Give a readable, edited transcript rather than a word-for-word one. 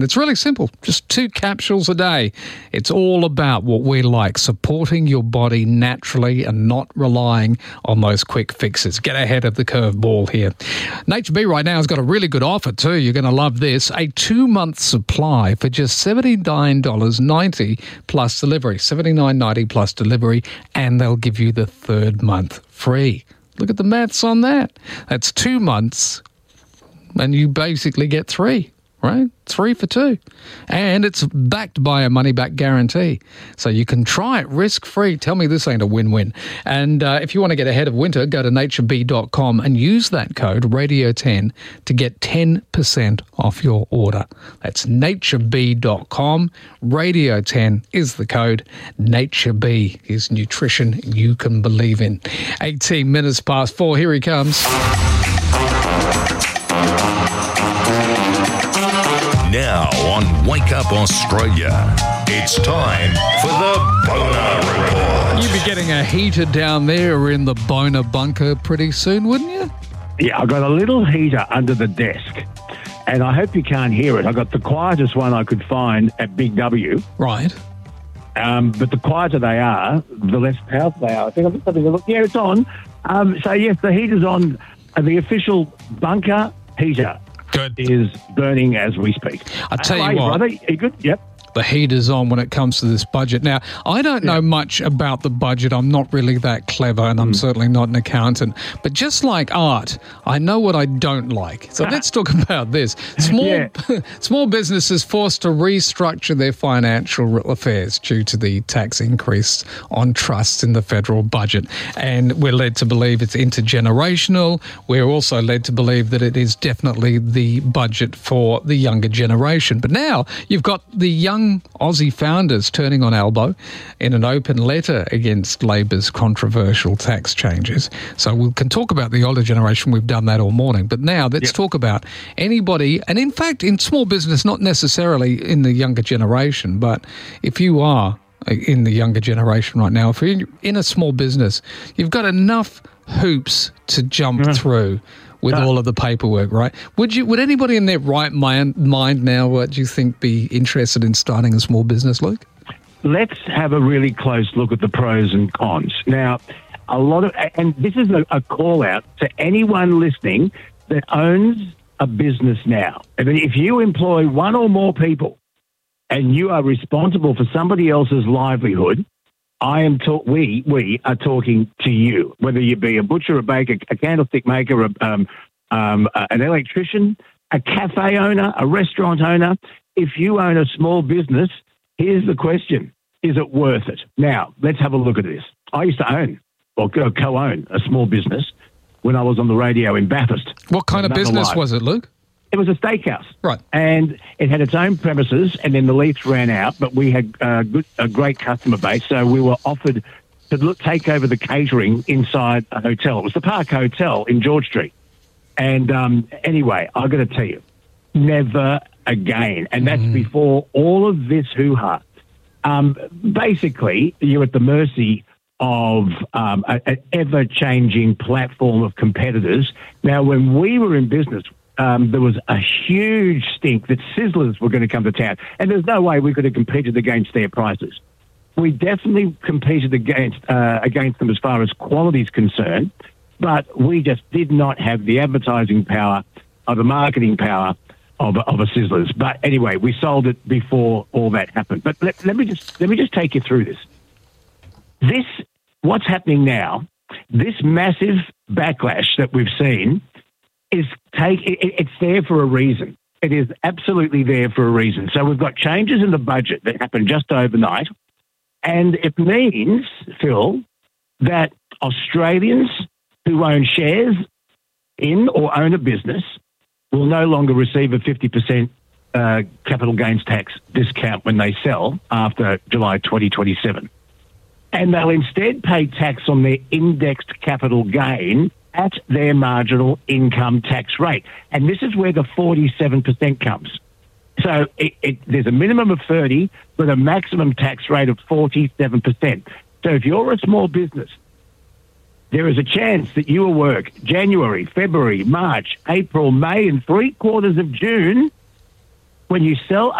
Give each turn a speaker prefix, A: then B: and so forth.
A: It's really simple, just 2 capsules a day. It's all about what we like, supporting your body naturally and not relying on those quick fixes. Get ahead of the curveball here. Nature B right now has got a really good offer too. You're going to love this. A 2-month supply for just $79.90 plus delivery. $79.90 plus delivery, and they'll give you the 3rd month free. Look at the maths on that. That's 2 months, and you basically get 3. Right? 3 for 2. And it's backed by a money-back guarantee. So you can try it risk-free. Tell me this ain't a win-win. And if you want to get ahead of winter, go to natureb.com and use that code Radio10 to get 10% off your order. That's natureb.com. Radio10 is the code. Nature B is nutrition you can believe in. 18 minutes past 4. Here he comes.
B: Now on Wake Up Australia, it's time for the Boner Report.
A: You'd be getting a heater down there in the Boner bunker pretty soon, wouldn't you?
C: Yeah, I got a little heater under the desk, and I hope you can't hear it. I got the quietest one I could find at Big W.
A: Right.
C: But the quieter they are, the less powerful they are. I think I'm just having a look. Yeah, it's on. So, yes, the heater's on. The official bunker heater.
A: Good.
C: Is burning as we speak.
A: I'll tell you what.
C: Brother, you good? Yep.
A: The heater's on when it comes to this budget. Now, I don't know much about the budget. I'm not really that clever, and I'm certainly not an accountant. But just like art, I know what I don't like. So let's talk about this. Small businesses forced to restructure their financial affairs due to the tax increase on trusts in the federal budget. And we're led to believe it's intergenerational. We're also led to believe that it is definitely the budget for the younger generation. But now you've got the young Aussie founders turning on elbow in an open letter against Labor's controversial tax changes. So we can talk about the older generation. We've done that all morning. But now let's talk about anybody, and in fact, in small business, not necessarily in the younger generation, but if you are in the younger generation right now, if you're in a small business, you've got enough hoops to jump through with all of the paperwork, right? Would anybody in their right mind now, do you think, be interested in starting a small business, Luke?
C: Let's have a really close look at the pros and cons. Now, and this is a call out to anyone listening that owns a business now. I mean, if you employ 1 or more people and you are responsible for somebody else's livelihood, we are talking to you, whether you be a butcher, a baker, a candlestick maker, an electrician, a cafe owner, a restaurant owner. If you own a small business, here's the question. Is it worth it? Now, let's have a look at this. I used to own or co-own a small business when I was on the radio in Bathurst.
A: What kind of business was it, Luke?
C: It was a steakhouse.
A: Right.
C: And it had its own premises, and then the lease ran out, but we had a great customer base, so we were offered to take over the catering inside a hotel. It was the Park Hotel in George Street. And anyway, I've got to tell you, never again. And that's before all of this hoo-ha. Basically, you're at the mercy of an ever-changing platform of competitors. Now, when we were in business, there was a huge stink that Sizzlers were going to come to town, and there's no way we could have competed against their prices. We definitely competed against them as far as quality is concerned, but we just did not have the advertising power or the marketing power of a Sizzlers. But anyway, we sold it before all that happened. But let me just take you through this. What's happening now, this massive backlash that we've seen, it's there for a reason. It is absolutely there for a reason. So we've got changes in the budget that happened just overnight, and it means, Phil, that Australians who own shares in or own a business will no longer receive a 50% capital gains tax discount when they sell after July 2027. And they'll instead pay tax on their indexed capital gain at their marginal income tax rate. And this is where the 47% comes. So there's a minimum of 30 with a maximum tax rate of 47%. So if you're a small business, there is a chance that you will work January, February, March, April, May, and 3/4 of June when you sell